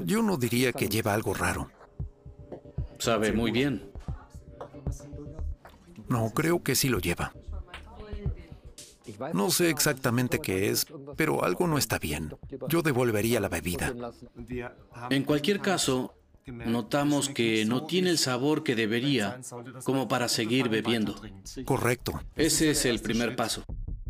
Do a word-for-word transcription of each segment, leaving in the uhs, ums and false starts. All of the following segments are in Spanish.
Yo no diría que lleva algo raro. Sabe muy bien. No, creo que sí lo lleva. No sé exactamente qué es, pero algo no está bien. Yo devolvería la bebida. En cualquier caso, notamos que no tiene el sabor que debería como para seguir bebiendo. Correcto. Ese es el primer paso.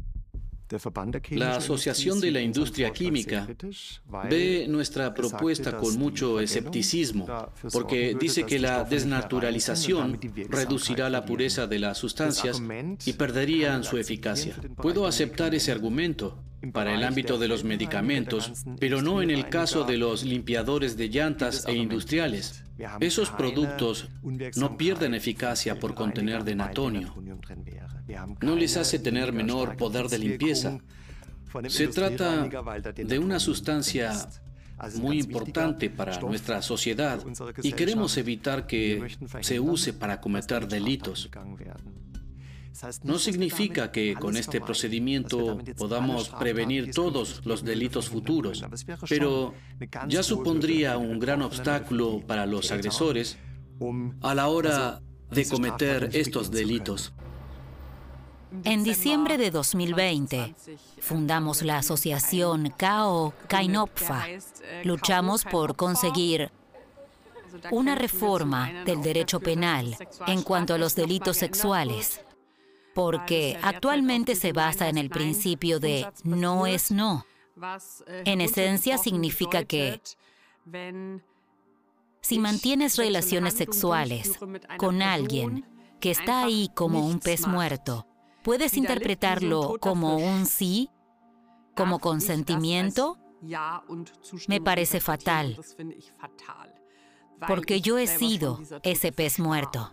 La Asociación de la Industria Química ve nuestra propuesta con mucho escepticismo, porque dice que la desnaturalización reducirá la pureza de las sustancias y perderían su eficacia. Puedo aceptar ese argumento para el ámbito de los medicamentos, pero no en el caso de los limpiadores de llantas e industriales. Esos productos no pierden eficacia por contener denatonio. No les hace tener menor poder de limpieza. Se trata de una sustancia muy importante para nuestra sociedad y queremos evitar que se use para cometer delitos. No significa que con este procedimiento podamos prevenir todos los delitos futuros, pero ya supondría un gran obstáculo para los agresores a la hora de cometer estos delitos. En diciembre de dos mil veinte, fundamos la asociación Kao Kainopfa. Luchamos por conseguir una reforma del derecho penal en cuanto a los delitos sexuales, porque actualmente se basa en el principio de no es no. En esencia significa que si mantienes relaciones sexuales con alguien que está ahí como un pez muerto, puedes interpretarlo como un sí, como consentimiento. Me parece fatal, porque yo he sido ese pez muerto.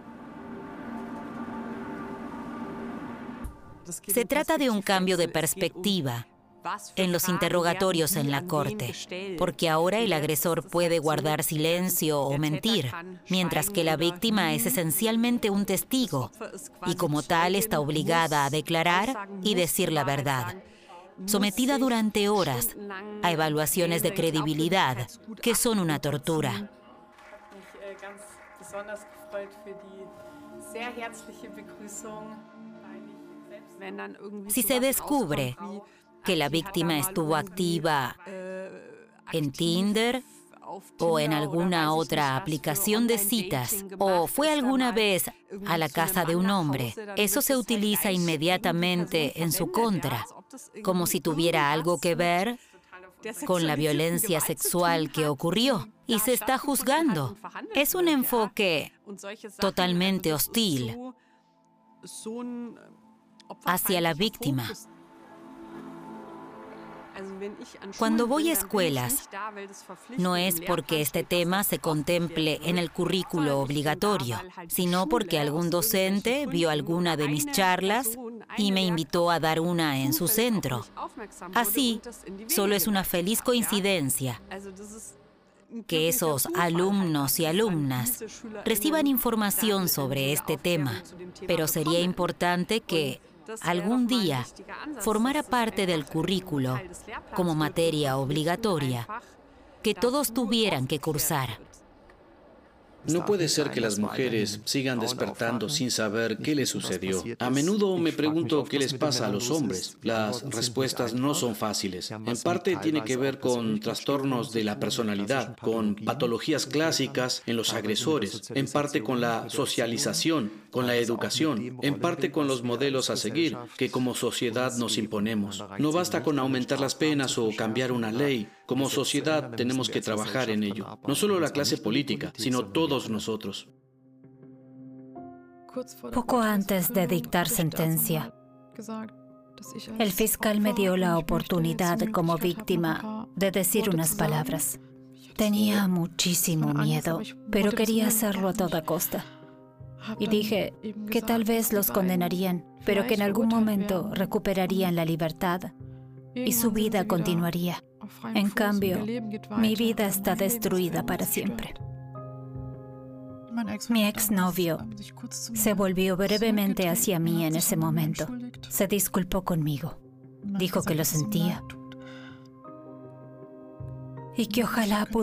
Se trata de un cambio de perspectiva en los interrogatorios en la corte, porque ahora el agresor puede guardar silencio o mentir, mientras que la víctima es esencialmente un testigo y como tal está obligada a declarar y decir la verdad, sometida durante horas a evaluaciones de credibilidad que son una tortura. Si se descubre que la víctima estuvo activa en Tinder o en alguna otra aplicación de citas o fue alguna vez a la casa de un hombre, eso se utiliza inmediatamente en su contra, como si tuviera algo que ver con la violencia sexual que ocurrió y se está juzgando. Es un enfoque totalmente hostil hacia la víctima. Cuando voy a escuelas, no es porque este tema se contemple en el currículo obligatorio, sino porque algún docente vio alguna de mis charlas y me invitó a dar una en su centro. Así, solo es una feliz coincidencia que esos alumnos y alumnas reciban información sobre este tema, pero sería importante que algún día formara parte del currículo como materia obligatoria que todos tuvieran que cursar. No puede ser que las mujeres sigan despertando sin saber qué les sucedió. A menudo me pregunto qué les pasa a los hombres. Las respuestas no son fáciles. En parte tiene que ver con trastornos de la personalidad, con patologías clásicas en los agresores, en parte con la socialización, con la educación, en parte con los modelos a seguir que como sociedad nos imponemos. No basta con aumentar las penas o cambiar una ley. Como sociedad tenemos que trabajar en ello. No solo la clase política, sino todos nosotros. Poco antes de dictar sentencia, el fiscal me dio la oportunidad como víctima de decir unas palabras. Tenía muchísimo miedo, pero quería hacerlo a toda costa. Y dije que tal vez los condenarían, pero que en algún momento recuperarían la libertad y su vida continuaría. En cambio, mi vida está destruida para siempre. Mi exnovio se volvió brevemente hacia mí en ese momento. Se disculpó conmigo. Dijo que lo sentía y que ojalá pudiera